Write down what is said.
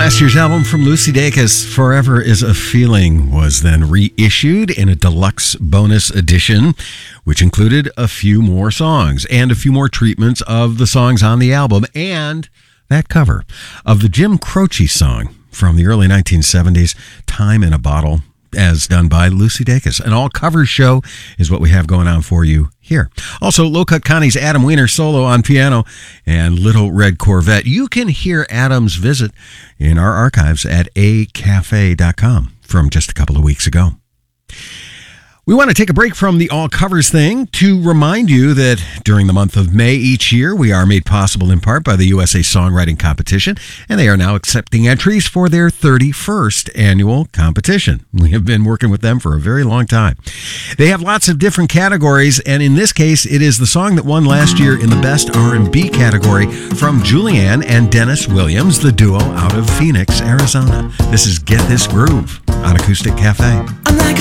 Last year's album from Lucy Dacus, Forever is a Feeling, was then reissued in a deluxe bonus edition, which included a few more songs and a few more treatments of the songs on the album, and that cover of the Jim Croce song from the early 1970s, Time in a Bottle, as done by Lucy Dacus. An all-cover show is what we have going on for you here. Also, Low Cut Connie's Adam Weiner solo on piano and Little Red Corvette. You can hear Adam's visit in our archives at acafe.com from just a couple of weeks ago. We want to take a break from the all covers thing to remind you that during the month of May each year, we are made possible in part by the USA Songwriting Competition, and they are now accepting entries for their 31st annual competition. We have been working with them for a very long time. They have lots of different categories, and in this case, it is the song that won last year in the Best R&B category from Julianne and Dennis Williams, the duo out of Phoenix, Arizona. This is Get This Groove on Acoustic Cafe. I'm like